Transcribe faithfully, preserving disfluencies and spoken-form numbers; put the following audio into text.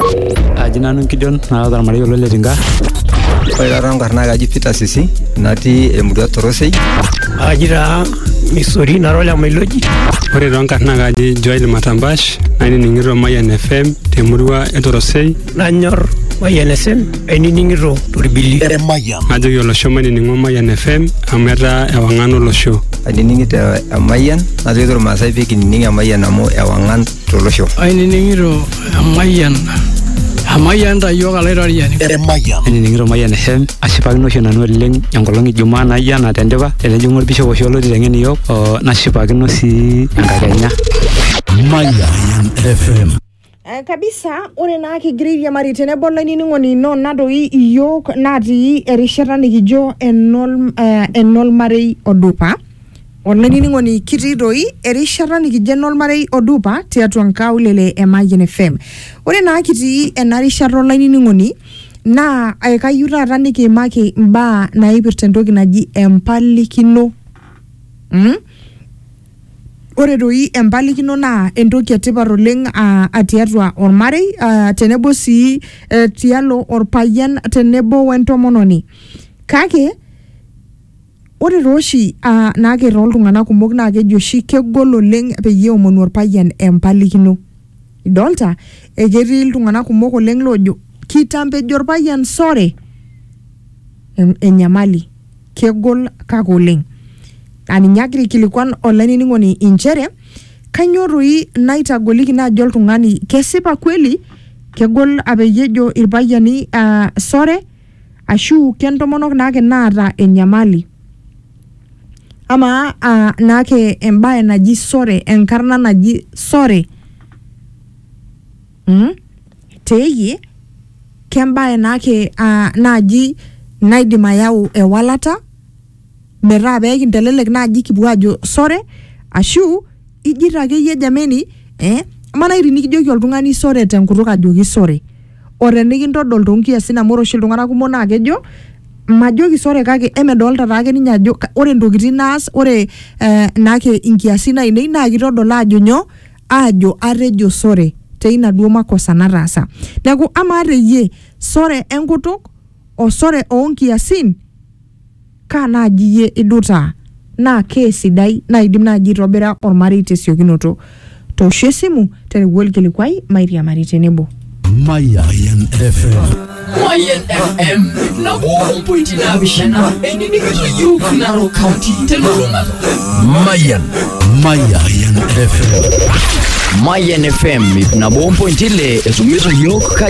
Ajina Nunkidion na other Mario Letinga. Oira rangarna gaji Peter Sisi nati emurua Torosei. Ajira Misori narola Meloji. Ore rangarna gaji Joel Matambash nani ningiro Mayan F M temurua Torosei. Nanyor Mayan S M eni ningiro Torbili. Ere Mayan. Ajo yolo shomani ningo Mayan F M ameta ewangano lo show. Ani ningita Mayan ajo yoro Masai peki ninga Mayan amo ewangan tolo show. Ani ningiro Mayan. Mayan da yoga lerariani. Ere Mayan. Ani ningiro Mayan F M ashipakino oshi nanu oleng enkolong Ijumaa nayia na tendipa tenejingu orpisho oshi oloti tengeni yok o nashipakino si enkakenya. Mayan F M. Uh, kabisa ore na kigira ya mari tenebo lainingoni no nadoi yok nati erishata nikijo enol uh, enol marei odupa olainingoni kitidoi erishata nikijo enol marei odupa tiatua nkaulele e Mayan F M. Ore na kiti enarishata olainingoni na ayakayu tata nikimaki mbaa naipirta entoki naji empalikino. Mm? Ore doi empalikino na entoki etipat oleng uh, atiatua ormarei uh, tenebo si uh, tialo orpayian tenebo wentomononi. Kake ore roshi uh, nake rol tungana kumok na kejo shi kegol oleng peyie omonu orpayian empalikino. Idolta eketii iltungana kumok oleng lojo kitampejo orpayian sore enyamali kegol kake oleng. Ani nyakiri kilikwan olainingoni inchere kanyorui naitagoliki najo oltungani kesipa kweli kegol apeyejo irpayiani uh, sore ashu kentomonok nake naata enyamali ama uh, nake embae naji sore enkarna naji sore mm? Teye kembae nake uh, naji naidim ayau ewalata mera begi ntelelek naji kipuo ajo sore ashu ijira akeyie jameni eh mana irinikijoki oltungani sore tenkutuk ajoki sore ore nikintodol tonkiasin amu oshi iltung'anak kumok naa kejo majoki sore kake emedolta taake ninye ajo ore ntokitin naas ore eh, nake inkiasin ainei naa kitodol ajo nyo ajo atejo sore teina duo makosa nataasa. Neeku ama areyie sore enkutuk o sore onkiasin ka naji ye iduta na kesidai naidim naji itobira ormarei tesiokinoto. Toshe simu tenewuel kilikwai Maria Mari tenebo. Mayan F M. Mayan F M na one point nine bishana eni nikito yuk Narok County Teluruma. Mayan. Mayan F M. Mayan F M na one point ile esumizo yuk